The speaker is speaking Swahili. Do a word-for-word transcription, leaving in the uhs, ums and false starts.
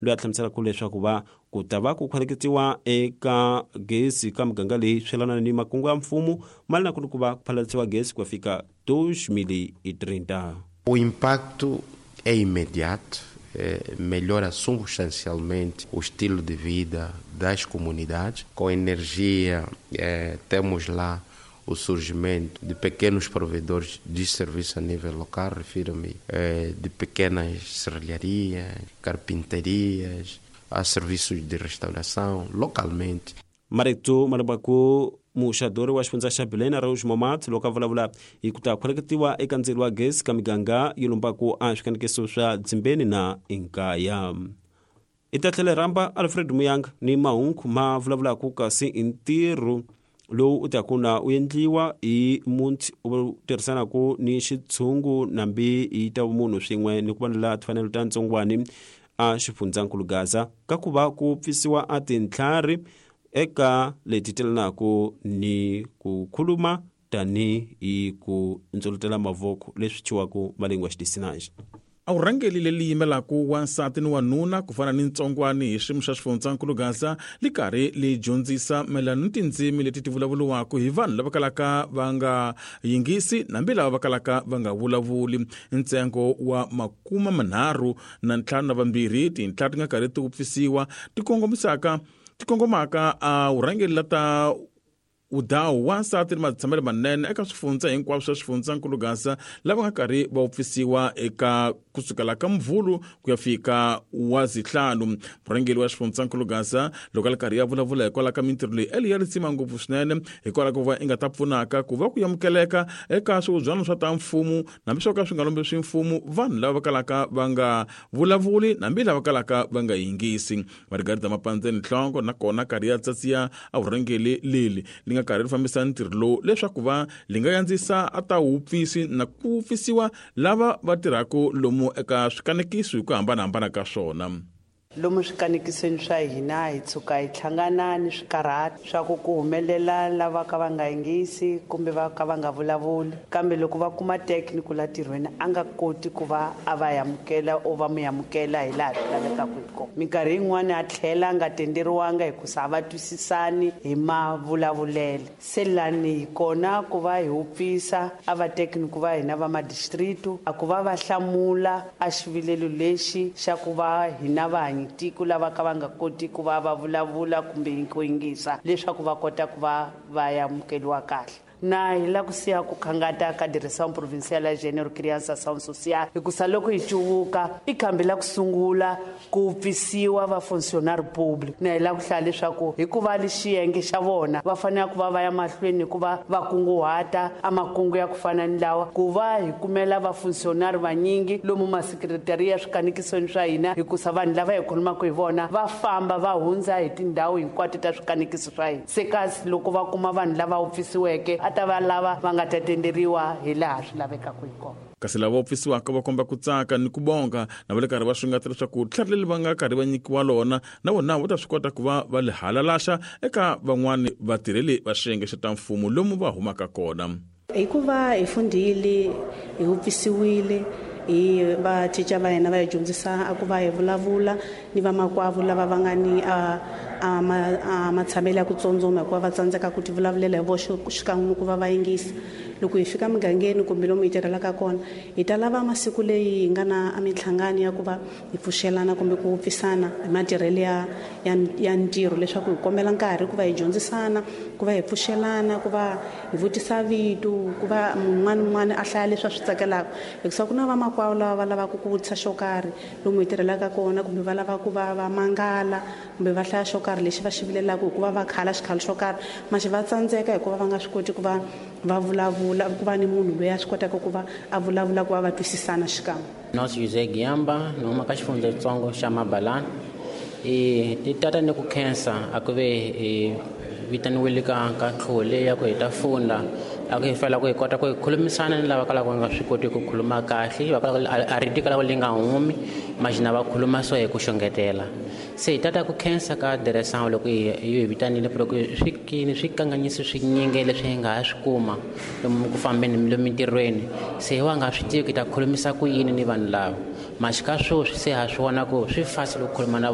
loyi a hlamusela ku leswaku va ku ta va ku khwaleketiwa eka gezi ka miganga leyi swelana ni makungu ya mfumo mali na ku ri ku va ku phalalisiwa gezi ku fika dois mil e trinta. O impacto é imediato, eh, melhora substancialmente o estilo de vida das comunidades. Com energia, eh, temos lá o surgimento de pequenos provedores de serviço a nível local, refiro-me eh, de pequenas serralharias, carpinterias, a serviços de restauração localmente. Marito Marabaku muxadori wa xifundza xa Belén Araújo Momat loko a vulavula hi ku ta khwaleketiwa eka ndzilo wa gezi ka miganga yi lombaku a swikanekiso swa Dzimbeni na Inkaya. I ta tlhela rhamba Alfred Muyanga ni mahungu ma vulavulaku kasi i ntirho lowu u taku na u endliwa hi munti u tirhisanaku ni xitshungu nambi hi ta vumunhu swin'we ni ku vonela timfanelo ta ntsongwani a xifundzankulu Gaza ka ku va ku pfisiwa a tintlhari eka leti telanaku ni ku khuluma tani hi ku ndzolotela mavoko leswi chiwaku malingwa xidisinaxi. A wu rhangeli leyi yimelaku wansati ni wanuna ku fana ni ntsongwani hi xiyimo xa xifundzankulu Gaza li karhi li dyondzisa mayelana ni tindzimi leti ti vulavuliwaku hi vanhu lava kalaka va nga yingisi nambi lava va kalaka va nga vulavuli. Ntsengo wa makuma manharhu na ntlhanu na vambirhi tinhla ti nga karhi ti kupfisiwa ti kongomisaka ti kongomaka a vurhangeri la ta udawu wansati ni matshamelo manene eka swifundza hinkwaswo swa xifundzankulu Gaza lava nga karhi va upfisiwa eka kusukela ka Mvhulu ku ya fika wa Zihlanu. Murhangeri wa xifundzankulu Gaza loko a karhi ya vulavula hikwalaho ka mintirho leyi eli ya ritsima ngopfu swinene hikwalaho ku va i nga ta pfunaka ku va ku amukeleka eka swiubyano swa ta mfumo nambi swo ka swi nga lombi swi mfumo vanhu lava va kalaka va nga vulavuli nambi lava kalaka va nga yingisi. Margarita Mapandzeni Nhlongo na kona karhi ya tsatsiya a vurhangeri leli li nga karhi ri fambisa ntirho lowu leswaku va li nga yandzisa a ta hupfisi na ku pfisiwa lava va tirhaku lomu eka swikanekiso hi ku hambanahambana ka swona. Lomu swikanekisweni swa hina hi tshuka hi hlangana ni swikarhati swa ku ku humelela lava ka va nga yingisi kumbe va ka va nga vulavuli kambe loko va kuma technical la tirhweni a nga koti ku va a va yamukela o va mu yamukela hi laha swi lavekaku hi kona. Minkarhi yin'wana a tlhela a nga tenderiwanga hi ku sa va twisisani hi mavulavulele. Se lani hi kona ku va hi hupfisa a va technical va hina va madistritu a ku va va hlamula a xivilelo lexi xa ku va hina va tiko lava ka va nga koti ku va va vulavula kumbe ku yingisa leswaku va kota ku va va yamukeliwa kahle. Na hi la ku siya ku khangata ka direção provincial ya Gênero, Criança e Ação Social hikusa loko hi cuvuka i khambela ku sungula ku pfisiwa va funcionário público na hi la ku hlaya leswaku hikuva li xiyenge xa vona va fanele ku va va ya mahlweni ku va va kunguhata a makungu ya ku fana ni lawa ku va hi kumela va funcionário vanyingi lomu masekretariya ya swikanekisweni swa hina hikusa vanhu lava hi khulumaka hi vona va famba va hundza hi tindhawu hinkwato ta swikanekiso swa hina. Se kasi loko va kuma vanhu lava upfisiweke ata va lava va nga ta tenderiwa hi laha swi lavekaka hi kona. Kasi lava upfisiwaka va komba ku tsaka ni ku bonga na va le karhi va swingata leswaku tlhari leli va nga karhi va nyikiwa lona na vona va ta swi kota ku va va le halalaxa eka van'wani vatirheli va xiyenge xa ta mfumo lomu va humaka kona. Hikuva hi fundhile hi upfisiwile hi va teacher va hina va hi dyondzisa a ku va hi vulavula ni vamakwavo lava va nga ni a matshamelo ya ku tsotsoma hikuva va tsandzeka ku tivulavulela hi voxe xikan'we ku va va yingisa. Loko hi fika mugangeni kumbe lomu hi tirhelaka kona hi ta lava masiku leyi hi nga na mitlhangano ya ku va hi pfuxelana kumbe ku pfisana hi matirhelo ya ya ntirho leswaku hi kombela nkarhi ku va hi dyondzisana ku va hi pfuxelana ku va hi vutisa vito ku va mun'wana mun'wana a hlaya leswi a swi tsakelaka hikusa ku na vamakwavo lava va lavaka ku vutisa xo karhi lomu hi tirhelaka kona kumbe va lava ku va va mangala kumbe va hlaya xo karhi lexi va xi vilelaka hikuva va khala xikhalo xo karhi maxi va tsandzeka hikuva va nga swi koti ku va va vulavula ku va ni munhu loyi a swi kotaka ku va a vulavula ku va va twisisana xikan'we. Nosi Jose Giyamba ni huma ka xifundzantsongo xa Mabalani i ti tata ni ku khensa a ku ve vitaniwile ka ka tlhole ya ku hi ta funda a ku hi fela ku hi kota ku hi khulumisana ni lava kalaka va nga swi koti ku khuluma kahle va kalaka a ri tika lava li nga humi maxina va khuluma so hi ku xongetela. Se hi tata ku khensa ka direção loko hi hi vitanile loko swikini swikanganyisi swinyinge leswi hi nga ha swi kuma lomu ku fambeni lomu mintirhweni se wa nga swi tivi ku ta khulumisa ku yini ni vanhu lava maxika swoswi se ha swi vona ku swi fasi ku khuluma na